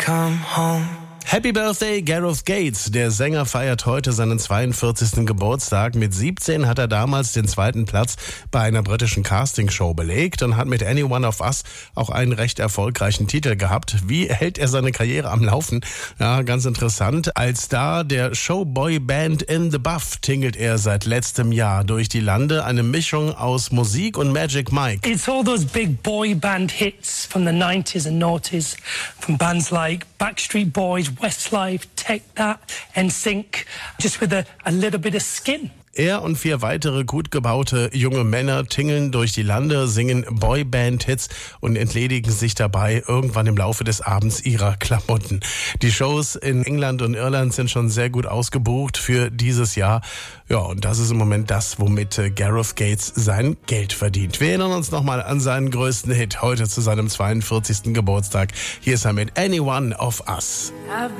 come home. Happy Birthday, Gareth Gates. Der Sänger feiert heute seinen 42. Geburtstag. Mit 17 hat er damals den 2. Platz bei einer britischen Castingshow belegt und hat mit Anyone of Us auch einen recht erfolgreichen Titel gehabt. Wie hält er seine Karriere am Laufen? Ja, ganz interessant. Als Star der Showboy-Band In The Buff tingelt er seit letztem Jahr durch die Lande. Eine Mischung aus Musik und Magic Mike. It's all those big boy band hits from the 90s and noughties, from bands like Backstreet Boys, Westlife, Take That, NSYNC, just with a little bit of skin. Er und 4 weitere gut gebaute junge Männer tingeln durch die Lande, singen Boyband-Hits und entledigen sich dabei irgendwann im Laufe des Abends ihrer Klamotten. Die Shows in England und Irland sind schon sehr gut ausgebucht für dieses Jahr. Ja, und das ist im Moment das, womit Gareth Gates sein Geld verdient. Wir erinnern uns nochmal an seinen größten Hit heute zu seinem 42. Geburtstag. Hier ist er mit Anyone of Us.